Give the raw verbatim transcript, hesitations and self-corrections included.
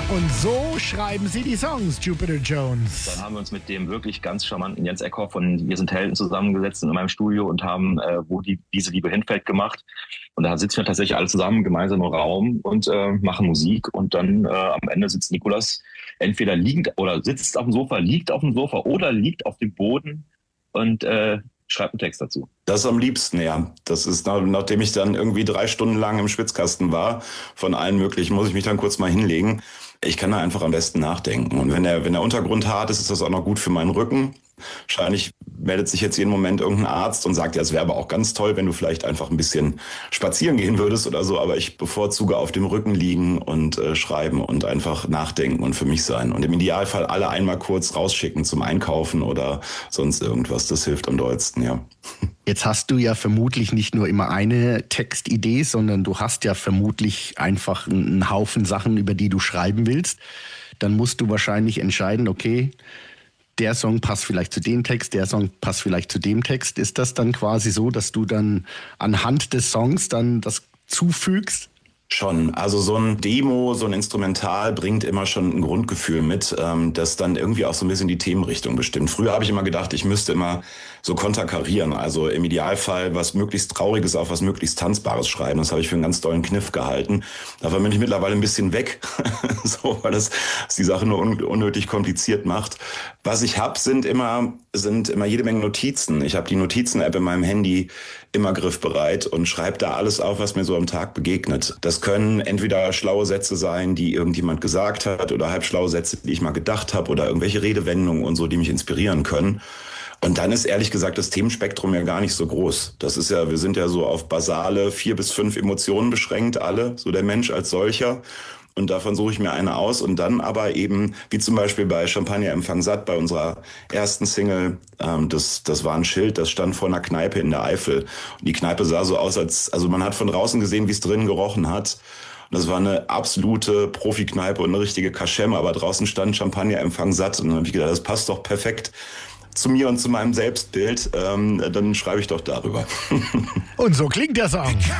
Und so schreiben sie die Songs, Jupiter Jones. Dann haben wir uns mit dem wirklich ganz charmanten Jens Eckhoff von Wir sind Helden zusammengesetzt in meinem Studio und haben äh, Wo die, diese Liebe hinfällt gemacht. Und da sitzen wir tatsächlich alle zusammen gemeinsam im Raum und äh, machen Musik. Und dann äh, am Ende sitzt Nikolas entweder liegend oder sitzt auf dem Sofa, liegt auf dem Sofa oder liegt auf dem Boden und äh, schreibt einen Text dazu. Das am liebsten, ja. Das ist, nachdem ich dann irgendwie drei Stunden lang im Schwitzkasten war, von allen möglichen, muss ich mich dann kurz mal hinlegen. Ich kann da einfach am besten nachdenken. Und wenn der, wenn der Untergrund hart ist, ist das auch noch gut für meinen Rücken. Wahrscheinlich meldet sich jetzt jeden Moment irgendein Arzt und sagt, ja, es wäre aber auch ganz toll, wenn du vielleicht einfach ein bisschen spazieren gehen würdest oder so. Aber ich bevorzuge auf dem Rücken liegen und äh, schreiben und einfach nachdenken und für mich sein. Und im Idealfall alle einmal kurz rausschicken zum Einkaufen oder sonst irgendwas. Das hilft am dollsten, ja. Jetzt hast du ja vermutlich nicht nur immer eine Textidee, sondern du hast ja vermutlich einfach einen Haufen Sachen, über die du schreiben willst. Dann musst du wahrscheinlich entscheiden, okay, der Song passt vielleicht zu dem Text, der Song passt vielleicht zu dem Text. Ist das dann quasi so, dass du dann anhand des Songs dann das zufügst? Schon. Also so ein Demo, so ein Instrumental bringt immer schon ein Grundgefühl mit, ähm, das dann irgendwie auch so ein bisschen die Themenrichtung bestimmt. Früher habe ich immer gedacht, ich müsste immer so konterkarieren. Also im Idealfall was möglichst Trauriges auf was möglichst Tanzbares schreiben. Das habe ich für einen ganz tollen Kniff gehalten. Davon bin ich mittlerweile ein bisschen weg, so, weil das die Sache nur un- unnötig kompliziert macht. Was ich habe, sind immer, sind immer jede Menge Notizen. Ich habe die Notizen-App in meinem Handy immer griffbereit und schreibe da alles auf, was mir so am Tag begegnet. Das können entweder schlaue Sätze sein, die irgendjemand gesagt hat, oder halb schlaue Sätze, die ich mal gedacht habe, oder irgendwelche Redewendungen und so, die mich inspirieren können. Und dann ist ehrlich gesagt das Themenspektrum ja gar nicht so groß. Das ist ja, wir sind ja so auf basale vier bis fünf Emotionen beschränkt, alle, so der Mensch als solcher. Und davon suche ich mir eine aus und dann aber eben, wie zum Beispiel bei Champagner Empfang satt, bei unserer ersten Single, ähm, das, das war ein Schild, das stand vor einer Kneipe in der Eifel. Und die Kneipe sah so aus, als, also man hat von draußen gesehen, wie es drinnen gerochen hat. Und das war eine absolute Profikneipe und eine richtige Kaschemme, aber draußen stand Champagner Empfang satt. Und dann habe ich gedacht, das passt doch perfekt zu mir und zu meinem Selbstbild. Ähm, dann schreibe ich doch darüber. Und so klingt der Song.